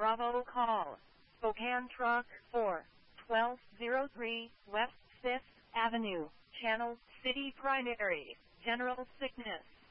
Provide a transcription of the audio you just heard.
Bravo call. Spokane Truck 4, 1203 West 5th Avenue, Channel City Primary, General Sickness.